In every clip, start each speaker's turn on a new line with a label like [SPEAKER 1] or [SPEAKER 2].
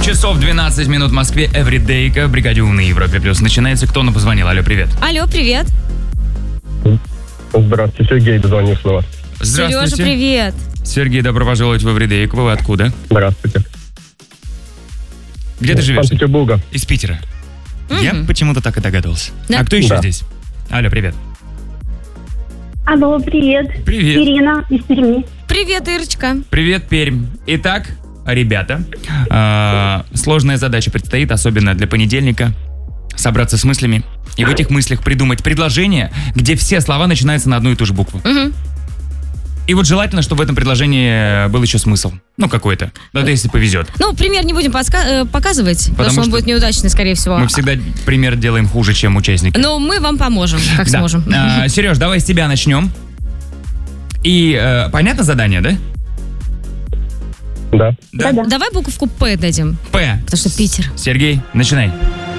[SPEAKER 1] 7 часов 12 минут в Москве. Эвридейка в бригаде «Умный» Европе Плюс. Начинается. Кто нам позвонил? Алло, привет.
[SPEAKER 2] Алло, привет.
[SPEAKER 3] Здравствуйте, Сергей дозвонился до вас.
[SPEAKER 1] Здравствуйте.
[SPEAKER 2] Сережа, привет.
[SPEAKER 1] Сергей, добро пожаловать в Эвридейку. Вы откуда?
[SPEAKER 3] Здравствуйте.
[SPEAKER 1] Где ты живешь?
[SPEAKER 3] Санкт-Петербурга.
[SPEAKER 1] Из Питера. Я почему-то так и догадывался.
[SPEAKER 2] Да.
[SPEAKER 1] А кто еще
[SPEAKER 3] Да.
[SPEAKER 1] здесь? Алло, привет.
[SPEAKER 4] Алло, привет.
[SPEAKER 1] Привет.
[SPEAKER 4] Ирина из Перми.
[SPEAKER 2] Привет, Ирочка.
[SPEAKER 1] Привет, Пермь. Итак, ребята, сложная задача предстоит, особенно для понедельника. Собраться с мыслями и в этих мыслях придумать предложение, где все слова начинаются на одну и ту же букву.
[SPEAKER 2] Мгм.
[SPEAKER 1] И вот желательно, чтобы в этом предложении был еще смысл. Ну, какой-то. Это если повезет.
[SPEAKER 2] Ну, пример не будем показывать, потому что он
[SPEAKER 1] что
[SPEAKER 2] будет неудачный, скорее всего.
[SPEAKER 1] Мы всегда пример делаем хуже, чем участники.
[SPEAKER 2] Но мы вам поможем, как
[SPEAKER 1] Да.
[SPEAKER 2] сможем.
[SPEAKER 1] Сереж, давай с тебя начнем. И понятно задание, да?
[SPEAKER 3] Да.
[SPEAKER 4] Да-да.
[SPEAKER 2] Давай буковку «П» дадим,
[SPEAKER 1] П.
[SPEAKER 2] потому что Питер.
[SPEAKER 1] Сергей, начинай.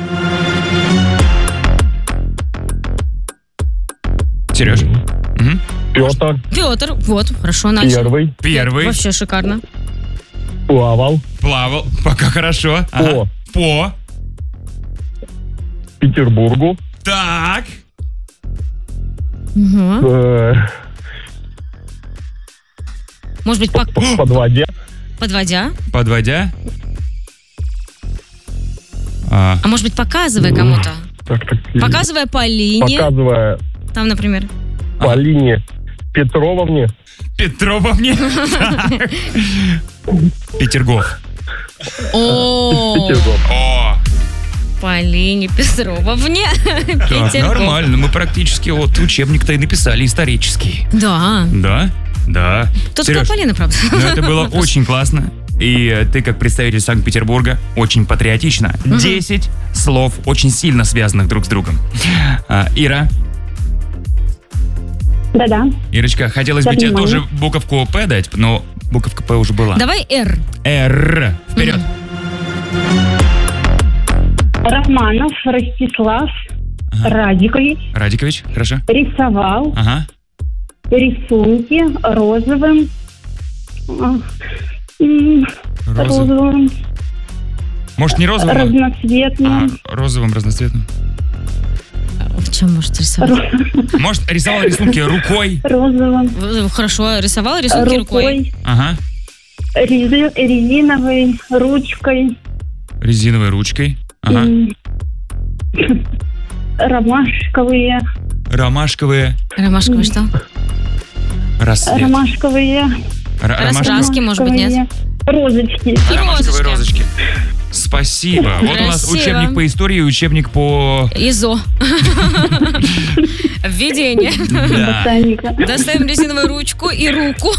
[SPEAKER 1] Сереж.
[SPEAKER 3] Петр
[SPEAKER 2] Петр, вот, хорошо, начал.
[SPEAKER 1] Первый.
[SPEAKER 2] Вообще шикарно.
[SPEAKER 3] плавал
[SPEAKER 1] Плавал. Пока хорошо. Ага. По.
[SPEAKER 3] Петербургу.
[SPEAKER 1] Так.
[SPEAKER 2] Угу. Может быть,
[SPEAKER 3] Подводя.
[SPEAKER 2] подводя?
[SPEAKER 1] Подводя.
[SPEAKER 2] А может быть, показывая кому-то?
[SPEAKER 3] Так.
[SPEAKER 2] Показывая по линии.
[SPEAKER 3] Показывая
[SPEAKER 2] Там, например.
[SPEAKER 3] по линии Петрововне.
[SPEAKER 1] Петрововне. Так. Петергоф.
[SPEAKER 2] О,
[SPEAKER 3] Петергоф.
[SPEAKER 1] О.
[SPEAKER 2] по линии Петрововне.
[SPEAKER 1] Так,
[SPEAKER 2] Петергоф.
[SPEAKER 1] нормально. Мы практически вот учебник-то и написали исторический.
[SPEAKER 2] Да.
[SPEAKER 1] Да? Да.
[SPEAKER 2] Тут
[SPEAKER 1] Сереж,
[SPEAKER 2] Полина, правда.
[SPEAKER 1] ну это было очень классно. И ты, как представитель Санкт-Петербурга, очень патриотично. 10 слов, очень сильно связанных друг с другом. Ира,
[SPEAKER 4] Да-да.
[SPEAKER 1] Ирочка, хотелось бы
[SPEAKER 4] Я
[SPEAKER 1] тебе
[SPEAKER 4] понимаю.
[SPEAKER 1] тоже буковку «П» дать, но буковка «П» уже была.
[SPEAKER 2] Давай «Р».
[SPEAKER 1] «Р». Вперед.
[SPEAKER 4] Романов Ростислав Радикович
[SPEAKER 1] Радикович, хорошо.
[SPEAKER 4] рисовал
[SPEAKER 1] Ага.
[SPEAKER 4] рисунки розовым.
[SPEAKER 1] Розовым.
[SPEAKER 4] Розовым,
[SPEAKER 1] Может, не розовым, а
[SPEAKER 4] разноцветным.
[SPEAKER 1] розовым, разноцветным.
[SPEAKER 2] В чем может рисовать?
[SPEAKER 1] Может, рисовал рисунки рукой.
[SPEAKER 4] Розовым.
[SPEAKER 2] Хорошо, рисовала рисунки рукой.
[SPEAKER 4] Рукой.
[SPEAKER 1] Ага.
[SPEAKER 4] Резиновой ручкой.
[SPEAKER 1] Резиновой ручкой. Ага.
[SPEAKER 4] Ромашковые.
[SPEAKER 1] Ромашковые.
[SPEAKER 2] Ромашковый что?
[SPEAKER 1] Рассвет.
[SPEAKER 4] Ромашковые.
[SPEAKER 2] Раскраски, может быть, нет?
[SPEAKER 4] Розочки.
[SPEAKER 1] Ромашковые розочки. Спасибо. Вот у нас
[SPEAKER 2] Красиво.
[SPEAKER 1] учебник по истории и учебник по...
[SPEAKER 2] ИЗО. Введение.
[SPEAKER 1] Да.
[SPEAKER 4] Ботаника.
[SPEAKER 2] Доставим резиновую ручку и руку.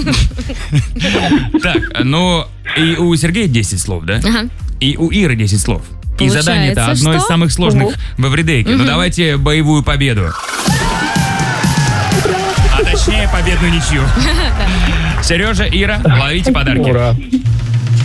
[SPEAKER 1] Так, ну, и у Сергея 10 слов, да?
[SPEAKER 2] Ага.
[SPEAKER 1] И у Иры 10 слов. И
[SPEAKER 2] Получается,
[SPEAKER 1] задание-то одно из
[SPEAKER 2] что?
[SPEAKER 1] самых сложных в Эвридейке. Ну, давайте боевую победу. А точнее, победную ничью. Сережа, Ира, ловите подарки.
[SPEAKER 3] Ура.